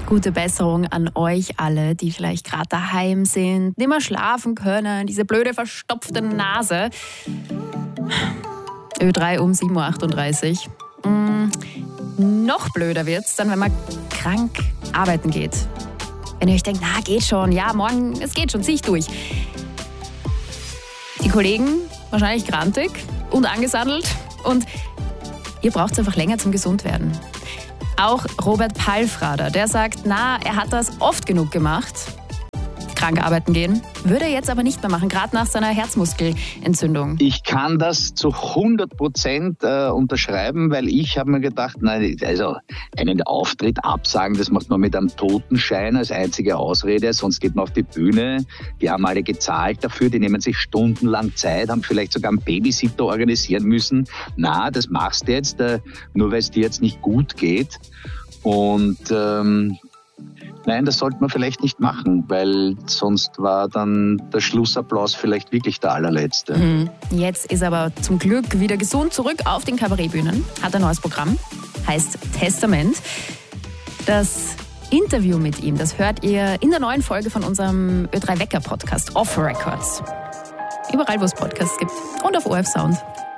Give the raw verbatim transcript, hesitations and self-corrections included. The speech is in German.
Gute Besserung an euch alle, die vielleicht gerade daheim sind, nicht mehr schlafen können, diese blöde verstopfte Nase. Ö drei um sieben Uhr achtunddreißig. Mm, noch blöder wird's dann, wenn man krank arbeiten geht. Wenn ihr euch denkt, na, geht schon, ja, morgen, es geht schon, zieh ich durch. Die Kollegen wahrscheinlich grantig und angesandelt und ihr braucht einfach länger zum Gesundwerden. Auch Robert Palfrader, der sagt, na, er hat das oft genug gemacht, krank arbeiten gehen, würde er jetzt aber nicht mehr machen, gerade nach seiner Herzmuskelentzündung. Ich kann das zu hundert Prozent äh, unterschreiben, weil ich habe mir gedacht, nein, also einen Auftritt absagen, das macht man mit einem Totenschein als einzige Ausrede, sonst geht man auf die Bühne. Die haben alle gezahlt dafür, die nehmen sich stundenlang Zeit, haben vielleicht sogar einen Babysitter organisieren müssen. Na, das machst du jetzt, äh, nur weil es dir jetzt nicht gut geht. Und ähm, Nein, das sollte man vielleicht nicht machen, weil sonst war dann der Schlussapplaus vielleicht wirklich der allerletzte. Mhm. Jetzt ist er aber zum Glück wieder gesund zurück auf den Kabarettbühnen, hat ein neues Programm, heißt Testament. Das Interview mit ihm, das hört ihr in der neuen Folge von unserem Ö drei Wecker Podcast Off Records. Überall, wo es Podcasts gibt und auf O R F Sound.